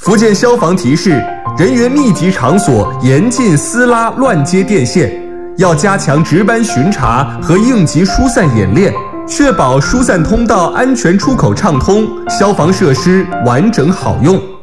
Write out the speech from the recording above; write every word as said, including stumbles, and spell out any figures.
福建消防提示：人员密集场所严禁撕拉乱接电线，要加强值班巡查和应急疏散演练，确保疏散通道安全出口畅通，消防设施完整好用。